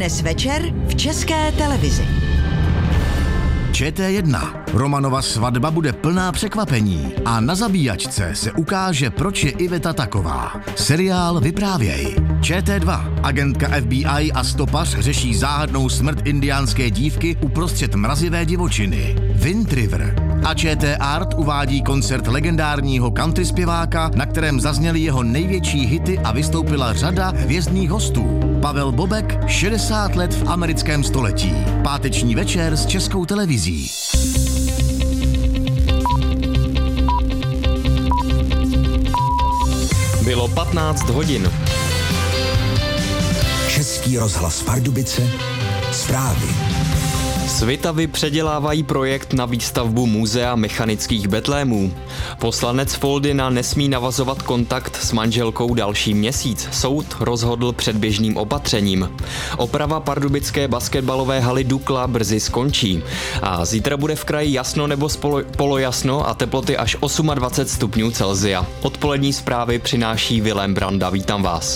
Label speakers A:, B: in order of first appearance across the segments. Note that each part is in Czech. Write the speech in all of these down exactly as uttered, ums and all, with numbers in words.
A: Dnes večer v České televizi.
B: Č T jedna. Romanova svatba bude plná překvapení a na zabíjačce se ukáže, proč je Iveta taková. Seriál Vyprávěj. Č T dva. Agentka F B I a stopař řeší záhadnou smrt indiánské dívky uprostřed mrazivé divočiny. Wind River. A Č T Art uvádí koncert legendárního country zpěváka, na kterém zazněly jeho největší hity a vystoupila řada hvězdných hostů. Pavel Bobek, šedesát let v americkém století. Páteční večer s Českou televizí.
C: Bylo patnáct hodin.
D: Český rozhlas Pardubice, zprávy.
C: Svitavy předělávají projekt na výstavbu muzea mechanických betlémů. Poslanec Foldyna nesmí navazovat kontakt s manželkou další měsíc. Soud rozhodl předběžným opatřením. Oprava pardubické basketbalové haly Dukla brzy skončí. A zítra bude v kraji jasno nebo spolo- polojasno a teploty až dvacet osm stupňů Celsia. Odpolední zprávy přináší Vilém Branda. Vítám vás.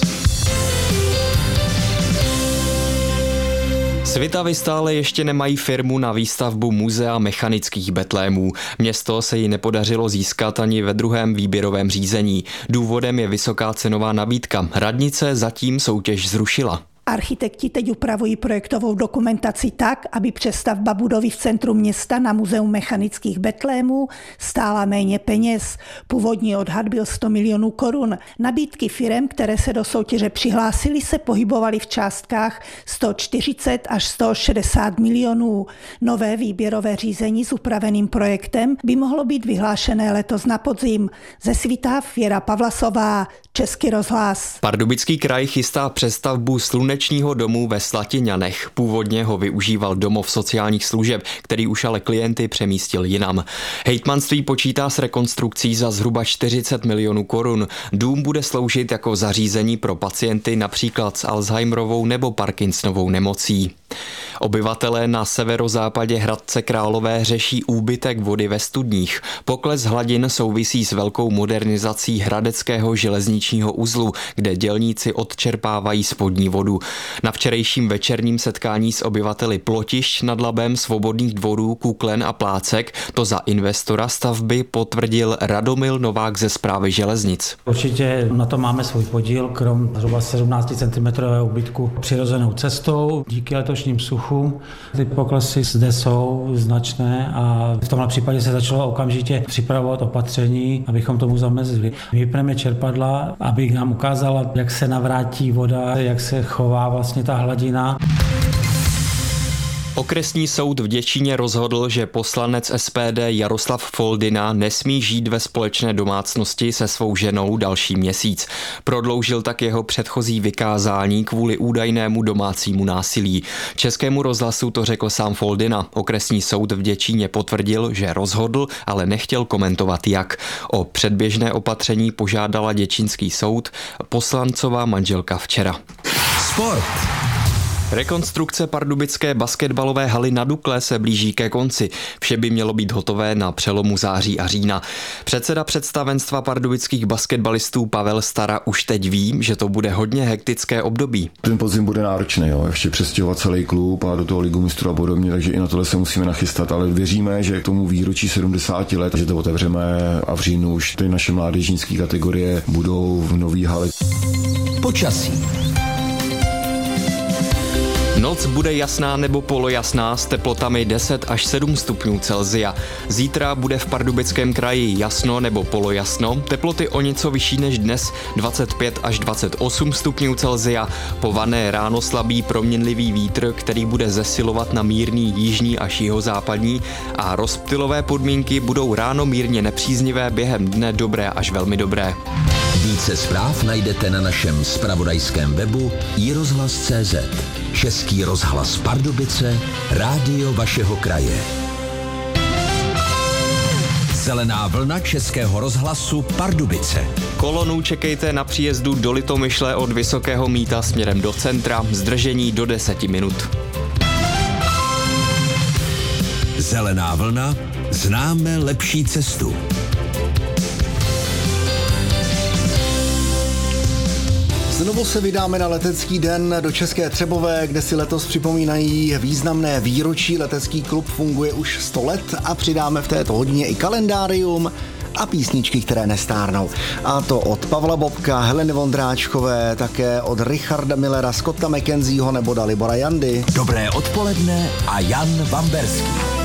C: Svitavy stále ještě nemají firmu na výstavbu muzea mechanických betlémů. Město se jí nepodařilo získat ani ve druhém výběrovém řízení. Důvodem je vysoká cenová nabídka. Radnice zatím soutěž zrušila.
E: Architekti teď upravují projektovou dokumentaci tak, aby přestavba budovy v centru města na muzeum mechanických betlémů stála méně peněz. Původní odhad byl sto milionů korun. Nabídky firem, které se do soutěže přihlásily, se pohybovaly v částkách sto čtyřicet až sto šedesát milionů. Nové výběrové řízení s upraveným projektem by mohlo být vyhlášené letos na podzim. Ze Svitav Věra Pavlasová, Český rozhlas.
C: Pardubický kraj chystá přestavbu slunečního domu ve Slatiňanech. Původně ho využíval domov sociálních služeb, který už ale klienty přemístil jinam. Hejtmanství počítá s rekonstrukcí za zhruba čtyřicet milionů korun. Dům bude sloužit jako zařízení pro pacienty například s Alzheimerovou nebo Parkinsonovou nemocí. Obyvatelé na severozápadě Hradce Králové řeší úbytek vody ve studních. Pokles hladin souvisí s velkou modernizací hradeckého železničního uzlu, kde dělníci odčerpávají spodní vodu. Na včerejším večerním setkání s obyvateli Plotišť nad Labem, Svobodných dvorů, Kuklen a Plácek to za investora stavby potvrdil Radomil Novák ze Správy železnic.
F: Určitě na to máme svůj podíl, krom zhruba sedmnáct centimetrů úbytku přirozenou cestou. Díky letošním suchům ty poklesy zde jsou značné a v tomhle případě se začalo okamžitě připravovat opatření, abychom tomu zamezili. Vypneme čerpadla, aby nám ukázala, jak se navrátí voda, jak se chová vlastně ta hladina.
C: Okresní soud v Děčíně rozhodl, že poslanec S P D Jaroslav Foldyna nesmí žít ve společné domácnosti se svou ženou další měsíc. Prodloužil tak jeho předchozí vykázání kvůli údajnému domácímu násilí. Českému rozhlasu to řekl sám Foldyna. Okresní soud v Děčíně potvrdil, že rozhodl, ale nechtěl komentovat jak. O předběžné opatření požádala děčínský soud poslancová manželka včera.
D: Sport.
C: Rekonstrukce pardubické basketbalové haly na Dukle se blíží ke konci. Vše by mělo být hotové na přelomu září a října. Předseda představenstva pardubických basketbalistů Pavel Stara už teď ví, že to bude hodně hektické období.
G: Ten podzim bude náročný, jo. Ještě přestěhovat celý klub a do toho ligu mistrů a podobně, takže i na tohle se musíme nachystat, ale věříme, že k tomu výročí sedmdesát let, že to otevřeme a v říjnu už ty naše mládežnické kategorie budou v nový hale.
D: Počasí.
C: Noc bude jasná nebo polojasná s teplotami deset až sedm stupňů Celsia. Zítra bude v Pardubickém kraji jasno nebo polojasno, teploty o něco vyšší než dnes, dvacet pět až dvacet osm stupňů Celsia. Po vané ráno slabý proměnlivý vítr, který bude zesilovat na mírný jižní až jihozápadní, a rozptylové podmínky budou ráno mírně nepříznivé, během dne dobré až velmi dobré.
D: Více zpráv najdete na našem zpravodajském webu i rozhlas tečka cé zet. Český rozhlas Pardubice, rádio vašeho kraje. Zelená vlna Českého rozhlasu Pardubice.
C: Kolonu čekejte na příjezdu do Litomyšle od Vysokého Mýta směrem do centra, zdržení do deseti minut.
D: Zelená vlna, známe lepší cestu.
H: Znovu se vydáme na letecký den do České Třebové, kde si letos připomínají významné výročí. Letecký klub funguje už sto let a přidáme v této hodině i kalendárium a písničky, které nestárnou. A to od Pavla Bobka, Heleny Vondráčkové, také od Richarda Millera, Scotta McKenzieho nebo Dalibora Jandy.
D: Dobré odpoledne a Jan Bamberský.